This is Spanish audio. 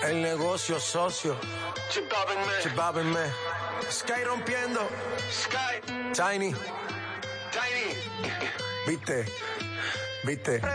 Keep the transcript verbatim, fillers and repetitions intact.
El negocio socio. Chipápenme. Sky rompiendo. Sky. Tiny. Tiny. Viste. Viste.